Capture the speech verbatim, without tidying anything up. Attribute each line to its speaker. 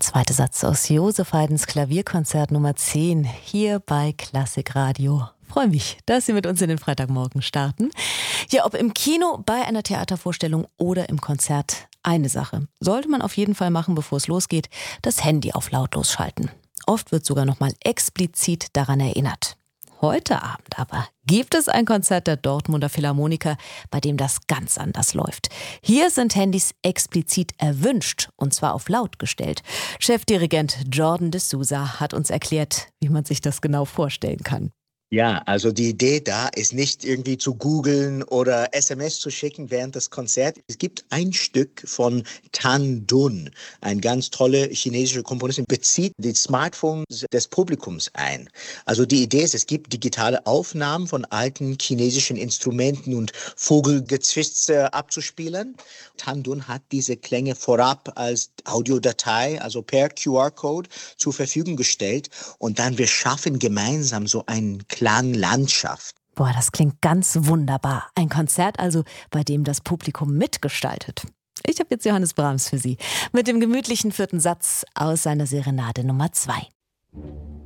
Speaker 1: zweite Satz aus Joseph Haydns Klavierkonzert Nummer zehn hier bei Klassik Radio. Freue mich, dass Sie mit uns in den Freitagmorgen starten. Ja, ob im Kino, bei einer Theatervorstellung oder im Konzert, eine Sache sollte man auf jeden Fall machen, bevor es losgeht: das Handy auf lautlos schalten. Oft wird sogar noch mal explizit daran erinnert. Heute Abend aber gibt es ein Konzert der Dortmunder Philharmoniker, bei dem das ganz anders läuft. Hier sind Handys explizit erwünscht und zwar auf laut gestellt. Chefdirigent Jordan de Souza hat uns erklärt, wie man sich das genau vorstellen kann.
Speaker 2: Ja, also die Idee da ist nicht irgendwie zu googeln oder S M S zu schicken während des Konzerts. Es gibt ein Stück von Tan Dun, ein ganz tolle chinesische Komponistin, bezieht die Smartphones des Publikums ein. Also die Idee ist, es gibt digitale Aufnahmen von alten chinesischen Instrumenten und Vogelgezwitscher abzuspielen. Tan Dun hat diese Klänge vorab als Audiodatei, also per Q R-Code, zur Verfügung gestellt und dann wir schaffen gemeinsam so einen Klanglandschaft.
Speaker 1: Boah, das klingt ganz wunderbar. Ein Konzert also, bei dem das Publikum mitgestaltet. Ich habe jetzt Johannes Brahms für Sie mit dem gemütlichen vierten Satz aus seiner Serenade Nummer zwei.